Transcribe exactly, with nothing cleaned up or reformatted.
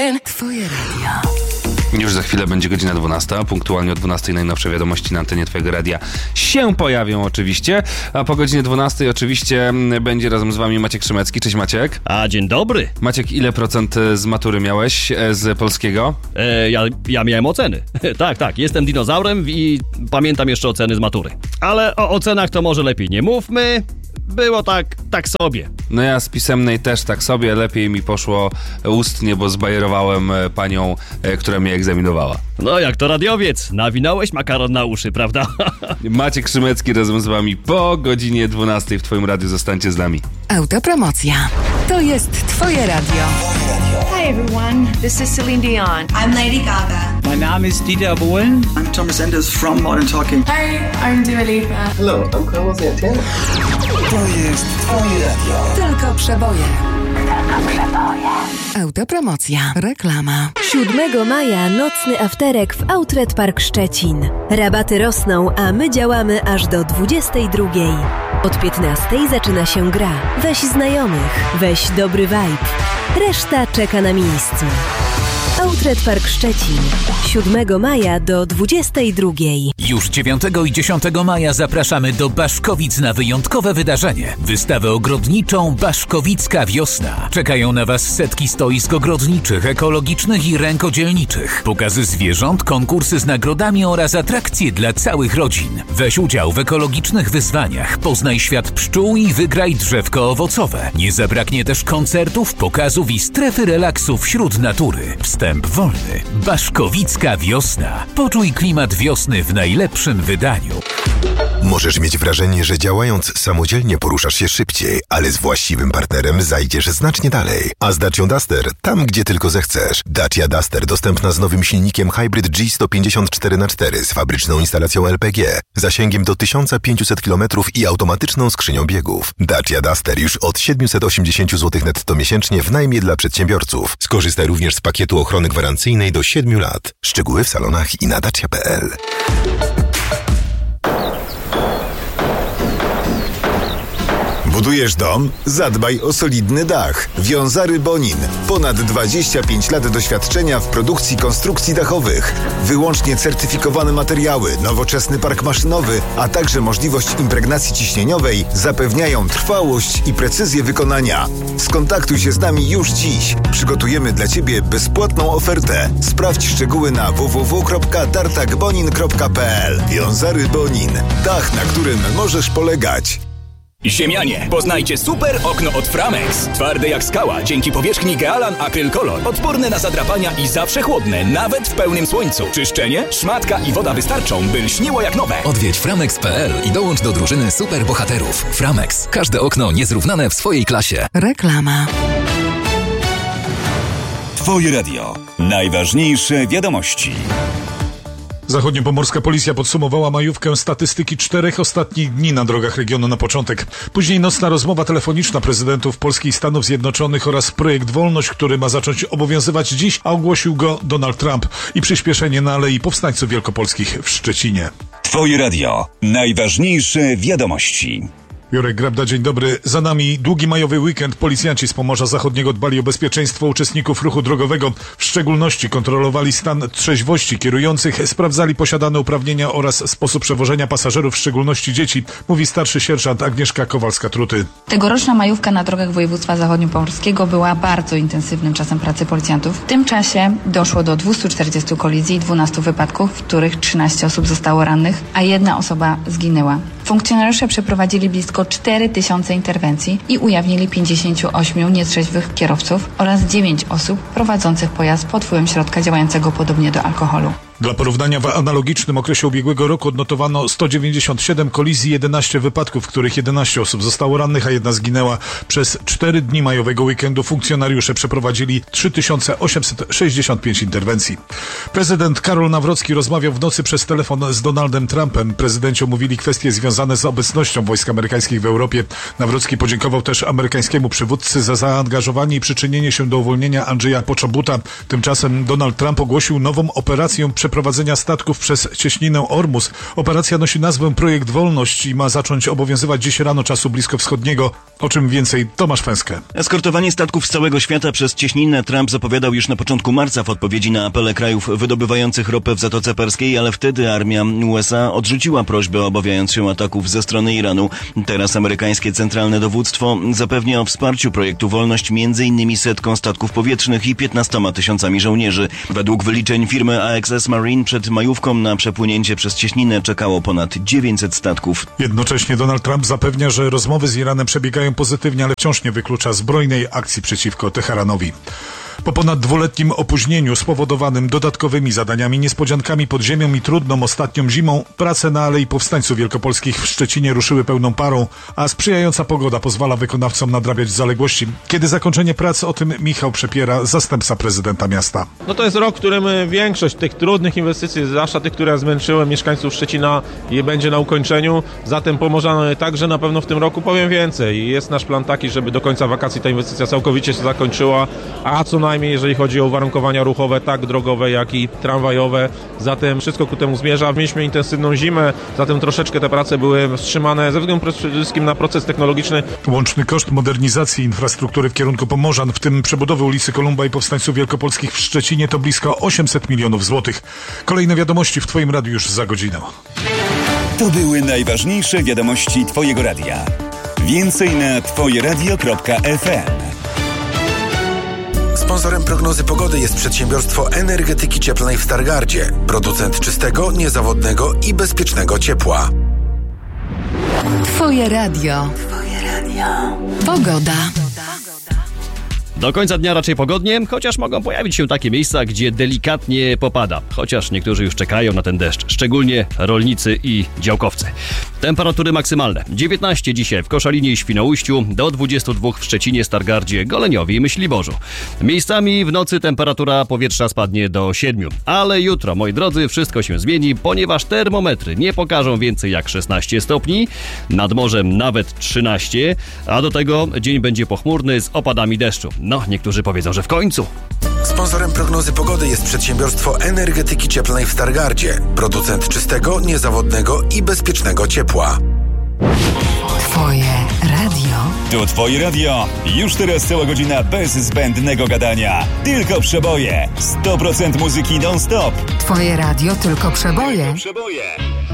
again. Twoje radio. Już za chwilę będzie godzina dwunasta, punktualnie o dwunastej najnowsze wiadomości na antenie Twojego radia się pojawią oczywiście, a po godzinie dwunastej oczywiście będzie razem z Wami Maciek Szymecki. Cześć Maciek. A dzień dobry. Maciek, ile procent z matury miałeś z polskiego? E, ja, ja miałem oceny. tak, tak, jestem dinozaurem i pamiętam jeszcze oceny z matury. Ale o ocenach to może lepiej nie mówmy. Było tak, tak sobie. No ja z pisemnej też tak sobie, lepiej mi poszło ustnie, bo zbajerowałem panią, która mnie egzaminowała. No jak to radiowiec, nawinąłeś makaron na uszy, prawda? Maciek Szymecki razem z Wami po godzinie dwunastej w Twoim radiu. Zostańcie z nami. Autopromocja. To jest Twoje radio. Hi everyone, this is Celine Dion. I'm Lady Gaga. Mein Name ist Dieter Bohlen. I'm Thomas Enders from Modern Talking. Hi, I'm Dua Lipa. Hello, I'm Carlos Santana. To jest Twoje radio. Tylko przeboje. Tylko przeboje. Autopromocja. Reklama. siódmego maja nocny afterek w Outlet Park Szczecin. Rabaty rosną, a my działamy aż do dwudziestej drugiej. Od piętnastej zaczyna się gra. Weź znajomych, weź dobry vibe. Reszta czeka na miejscu. Outlet Park Szczecin. siódmego maja do dwudziestej drugiej. Już dziewiątego i dziesiątego maja zapraszamy do Baszkowic na wyjątkowe wydarzenie. Wystawę ogrodniczą Baszkowicka Wiosna. Czekają na Was setki stoisk ogrodniczych, ekologicznych i rękodzielniczych. Pokazy zwierząt, konkursy z nagrodami oraz atrakcje dla całych rodzin. Weź udział w ekologicznych wyzwaniach. Poznaj świat pszczół i wygraj drzewko owocowe. Nie zabraknie też koncertów, pokazów i strefy relaksu wśród natury. Wstęp wolny. Baszkowicka Wiosna. Poczuj klimat wiosny w najlepszym wydaniu. Możesz mieć wrażenie, że działając samodzielnie poruszasz się szybciej, ale z właściwym partnerem zajdziesz znacznie dalej. A z Dacią Duster tam, gdzie tylko zechcesz. Dacia Duster dostępna z nowym silnikiem Hybrid G sto pięćdziesiąt cztery na cztery z fabryczną instalacją L P G, zasięgiem do tysiąc pięćset kilometrów i automatyczną skrzynią biegów. Dacia Duster już od siedemset osiemdziesiąt złotych netto miesięcznie w najmie dla przedsiębiorców. Skorzystaj również z pakietu ochrony gwarancyjnej do siedmiu lat. Szczegóły w salonach i na dacia kropka p l. Budujesz dom? Zadbaj o solidny dach. Wiązary Bonin. Ponad dwadzieścia pięć lat doświadczenia w produkcji konstrukcji dachowych. Wyłącznie certyfikowane materiały, nowoczesny park maszynowy, a także możliwość impregnacji ciśnieniowej zapewniają trwałość i precyzję wykonania. Skontaktuj się z nami już dziś. Przygotujemy dla Ciebie bezpłatną ofertę. Sprawdź szczegóły na w w w kropka tartakbonin kropka p l. Wiązary Bonin. Dach, na którym możesz polegać. Ziemianie, poznajcie super okno od Framex. Twarde jak skała, dzięki powierzchni Gealan Acryl Color. Odporne na zadrapania i zawsze chłodne, nawet w pełnym słońcu. Czyszczenie, szmatka i woda wystarczą, by lśniło jak nowe. Odwiedź framex kropka p l i dołącz do drużyny super bohaterów. Framex. Każde okno niezrównane w swojej klasie. Reklama. Twoje radio. Najważniejsze wiadomości. Zachodniopomorska policja podsumowała majówkę statystyki czterech ostatnich dni na drogach regionu na początek. Później nocna rozmowa telefoniczna prezydentów Polski i Stanów Zjednoczonych oraz projekt Wolność, który ma zacząć obowiązywać dziś, a ogłosił go Donald Trump, i przyspieszenie na Alei Powstańców Wielkopolskich w Szczecinie. Twoje radio. Najważniejsze wiadomości. Jurek Grabda, dzień dobry. Za nami długi majowy weekend. Policjanci z Pomorza Zachodniego dbali o bezpieczeństwo uczestników ruchu drogowego. W szczególności kontrolowali stan trzeźwości kierujących, sprawdzali posiadane uprawnienia oraz sposób przewożenia pasażerów, w szczególności dzieci, mówi starszy sierżant Agnieszka Kowalska-Truty. Tegoroczna majówka na drogach województwa zachodniopomorskiego była bardzo intensywnym czasem pracy policjantów. W tym czasie doszło do dwieście czterdzieści kolizji i dwunastu wypadków, w których trzynaście osób zostało rannych, a jedna osoba zginęła. Funkcjonariusze przeprowadzili blisko cztery tysiące interwencji i ujawnili pięćdziesięciu ośmiu nietrzeźwych kierowców oraz dziewięć osób prowadzących pojazd pod wpływem środka działającego podobnie do alkoholu. Dla porównania, w analogicznym okresie ubiegłego roku odnotowano sto dziewięćdziesiąt siedem kolizji, jedenaście wypadków, w których jedenaście osób zostało rannych, a jedna zginęła. Przez cztery dni majowego weekendu funkcjonariusze przeprowadzili trzy tysiące osiemset sześćdziesiąt pięć interwencji. Prezydent Karol Nawrocki rozmawiał w nocy przez telefon z Donaldem Trumpem. Prezydenci omówili kwestie związane z obecnością wojsk amerykańskich w Europie. Nawrocki podziękował też amerykańskiemu przywódcy za zaangażowanie i przyczynienie się do uwolnienia Andrzeja Poczobuta. Tymczasem Donald Trump ogłosił nową operację przeprowadzenia statków przez cieśninę Ormus. Operacja nosi nazwę Projekt Wolność i ma zacząć obowiązywać dziś rano czasu bliskowschodniego. O czym więcej Tomasz Fęskę. Eskortowanie statków z całego świata przez cieśninę Trump zapowiadał już na początku marca w odpowiedzi na apele krajów wydobywających ropę w Zatoce Perskiej, ale wtedy armia U S A odrzuciła prośbę, obawiając się ataków ze strony Iranu. Teraz amerykańskie Centralne Dowództwo zapewnia o wsparciu projektu Wolność między innymi setką statków powietrznych i piętnastoma tysiącami żołnierzy. Według wyliczeń firmy A X S Marine przed majówką na przepłynięcie przez cieśninę czekało ponad dziewięćset statków. Jednocześnie Donald Trump zapewnia, że rozmowy z Iranem przebiegają pozytywnie, ale wciąż nie wyklucza zbrojnej akcji przeciwko Teheranowi. Po ponad dwuletnim opóźnieniu spowodowanym dodatkowymi zadaniami, niespodziankami pod ziemią i trudną ostatnią zimą, prace na Alei Powstańców Wielkopolskich w Szczecinie ruszyły pełną parą, a sprzyjająca pogoda pozwala wykonawcom nadrabiać zaległości. Kiedy zakończenie prac, o tym Michał Przepiera, zastępca prezydenta miasta. No to jest rok, w którym większość tych trudnych inwestycji, zwłaszcza tych, które zmęczyły mieszkańców Szczecina, je będzie na ukończeniu. Zatem Pomorzany także na pewno w tym roku powiem więcej. Jest nasz plan taki, żeby do końca wakacji ta inwestycja całkowicie się zakończyła, a co najmniej jeżeli chodzi o uwarunkowania ruchowe, tak drogowe, jak i tramwajowe. Zatem wszystko ku temu zmierza. Mieliśmy intensywną zimę, zatem troszeczkę te prace były wstrzymane ze względu przede wszystkim na proces technologiczny. Łączny koszt modernizacji infrastruktury w kierunku Pomorzan, w tym przebudowy ulicy Kolumba i Powstańców Wielkopolskich w Szczecinie, to blisko osiemset milionów złotych. Kolejne wiadomości w Twoim radiu już za godzinę. To były najważniejsze wiadomości Twojego radia. Więcej na twoje radio kropka f m. Sponsorem prognozy pogody jest przedsiębiorstwo energetyki cieplnej w Stargardzie. Producent czystego, niezawodnego i bezpiecznego ciepła. Twoje radio. Twoje radio. Pogoda. Do końca dnia raczej pogodnie, chociaż mogą pojawić się takie miejsca, gdzie delikatnie popada. Chociaż niektórzy już czekają na ten deszcz, szczególnie rolnicy i działkowcy. Temperatury maksymalne. dziewiętnaście dzisiaj w Koszalinie i Świnoujściu, do dwudziestu dwóch w Szczecinie, Stargardzie, Goleniowie i Myśliborzu. Miejscami w nocy temperatura powietrza spadnie do siedmiu. Ale jutro, moi drodzy, wszystko się zmieni, ponieważ termometry nie pokażą więcej jak szesnaście stopni, nad morzem nawet trzynaście, a do tego dzień będzie pochmurny z opadami deszczu. No, niektórzy powiedzą, że w końcu. Sponsorem prognozy pogody jest przedsiębiorstwo energetyki cieplnej w Stargardzie. Producent czystego, niezawodnego i bezpiecznego ciepła. Twoje radio. To Twoje radio. Już teraz cała godzina bez zbędnego gadania. Tylko przeboje. sto procent muzyki non-stop. Twoje radio tylko przeboje. Tylko przeboje.